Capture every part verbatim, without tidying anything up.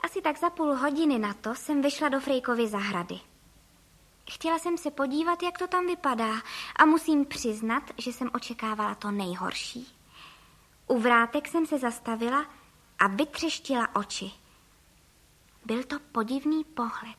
Asi tak za půl hodiny na to jsem vyšla do Frejkovy zahrady. Chtěla jsem se podívat, jak to tam vypadá, a musím přiznat, že jsem očekávala to nejhorší. U vrátek jsem se zastavila a vytřeštila oči. Byl to podivný pohled.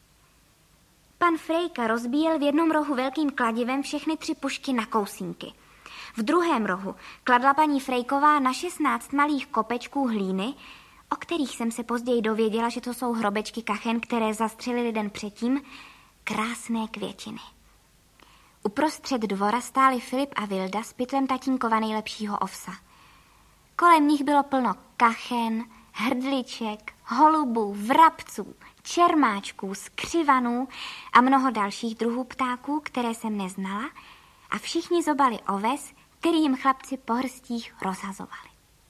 Pan Frejka rozbíjel v jednom rohu velkým kladivem všechny tři pušky na kousínky. V druhém rohu kladla paní Frejková na šestnáct malých kopečků hlíny, o kterých jsem se později dověděla, že to jsou hrobečky kachen, které zastřelili den předtím, krásné květiny. Uprostřed dvora stáli Filip a Vilda s pytlem tatínkova nejlepšího ovsa. Kolem nich bylo plno kachen, hrdliček, holubů, vrabců, čermáčků, skřivanů a mnoho dalších druhů ptáků, které jsem neznala, a všichni zobali oves, který jim chlapci po hrstích rozhazovali.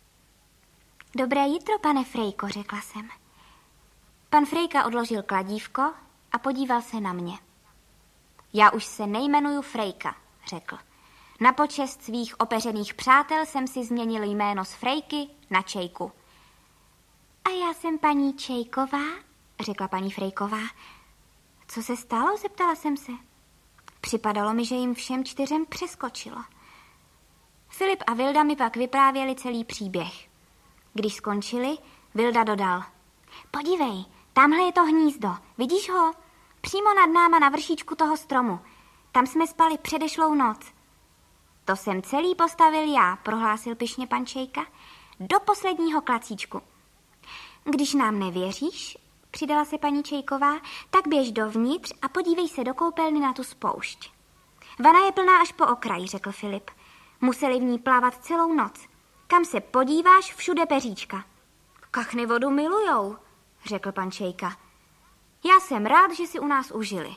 Dobré jitro, pane Frejko, řekla jsem. Pan Frejka odložil kladívko a podíval se na mě. Já už se nejmenuju Frejka, řekl. Na počest svých opeřených přátel jsem si změnil jméno z Frejky na Čejku. A já jsem paní Čejková, řekla paní Frejková. Co se stalo, zeptala jsem se. Připadalo mi, že jim všem čtyřem přeskočilo. Filip a Vilda mi pak vyprávěli celý příběh. Když skončili, Vilda dodal. Podívej, tamhle je to hnízdo, vidíš ho? Přímo nad náma na vršíčku toho stromu. Tam jsme spali předešlou noc. To jsem celý postavil já, prohlásil pyšně pan Čejka, do posledního klacíčku. Když nám nevěříš, přidala se paní Čejková, tak běž dovnitř a podívej se do koupelny na tu spoušť. Vana je plná až po okraj, řekl Filip. Museli v ní plavat celou noc. Kam se podíváš, všude peříčka. Kachny vodu milujou, řekl pan Čejka. Já jsem rád, že si u nás užili.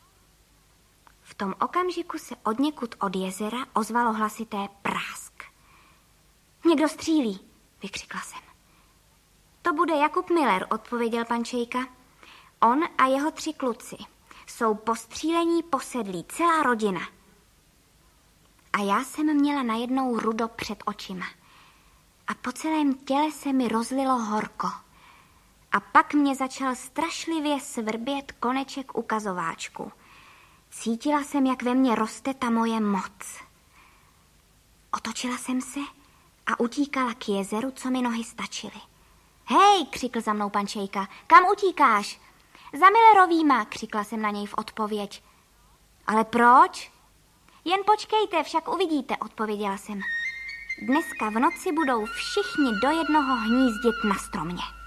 V tom okamžiku se odněkud od jezera ozvalo hlasité prásk. Někdo střílí, vykřikla jsem. To bude Jakub Miller, odpověděl pan Čejka. On a jeho tři kluci jsou postřílení posedlí, celá rodina. A já jsem měla najednou rudo před očima. A po celém těle se mi rozlilo horko. A pak mě začal strašlivě svrbět koneček ukazováčku. Cítila jsem, jak ve mně roste ta moje moc. Otočila jsem se a utíkala k jezeru, co mi nohy stačily. Hej, křikl za mnou pan Čejka, kam utíkáš? Za Millerovýma, křikla jsem na něj v odpověď. Ale proč? Jen počkejte, však uvidíte, odpověděla jsem. Dneska v noci budou všichni do jednoho hnízdit na stromě.